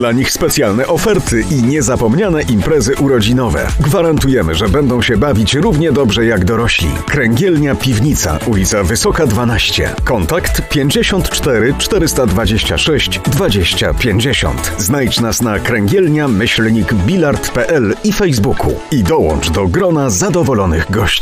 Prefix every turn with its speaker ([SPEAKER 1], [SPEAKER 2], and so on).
[SPEAKER 1] Dla nich specjalne oferty i niezapomniane imprezy urodzinowe. Gwarantujemy, że będą się bawić równie dobrze jak dorośli. Kręgielnia Piwnica, ulica Wysoka 12. Kontakt 54 426 20 50. Znajdź nas na kręgielnia-bilard.pl i Facebooku i dołącz do grona zadowolonych gości.